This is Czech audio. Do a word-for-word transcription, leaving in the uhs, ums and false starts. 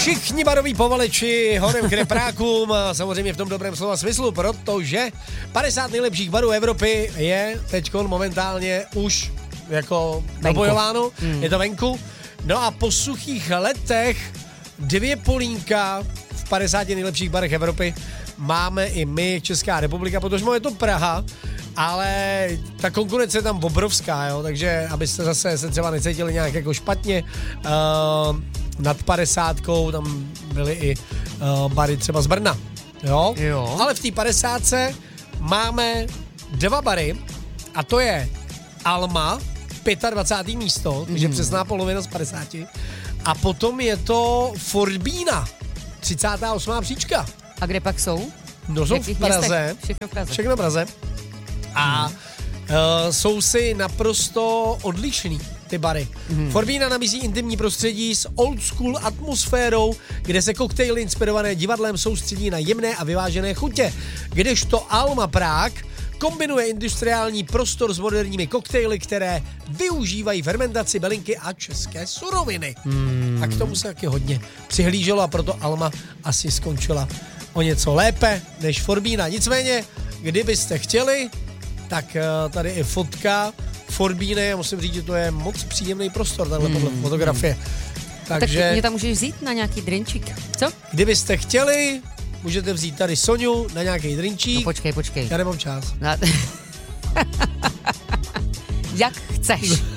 Všichni baroví povaleči honem k reprákům, samozřejmě v tom dobrém slova smyslu, protože padesát nejlepších barů Evropy je teďkon momentálně už jako nabojováno, hmm. je to venku. No a po suchých letech dvě polínka v padesáti nejlepších barech Evropy máme i my, Česká republika, protože je to Praha, ale ta konkurence je tam obrovská, jo, takže abyste zase se třeba necítili nějak jako špatně, uh, nad padesátkou tam byly i uh, bary třeba z Brna, jo, jo. Ale v té padesátce máme dva bary a to je Alma, dvacátého pátého místo, takže mm. přesná polovina z padesáti. A potom je to Forbína, třicátá osmá příčka. A kde pak jsou? No jsou v Praze. Všechno v Praze. Všechno v Praze. A mm. uh, jsou si naprosto odlišný ty bary. Mm. Forbína nabízí intimní prostředí s old school atmosférou, kde se koktejly inspirované divadlem soustředí na jemné a vyvážené chutě. Kdežto Alma Prague kombinuje industriální prostor s moderními koktejly, které využívají fermentaci, belinky a české suroviny. Hmm. A k tomu se taky hodně přihlíželo a proto Alma asi skončila o něco lépe než Forbína. Nicméně, kdybyste chtěli, tak tady je fotka Forbíny. Musím říct, že to je moc příjemný prostor, tahle hmm. fotografie. Takže, tak mě tam můžeš vzít na nějaký drinčík, co? Kdybyste chtěli, můžete vzít tady Soňu na nějaký drinčík. No počkej, počkej. Já nemám čas. Jak chceš.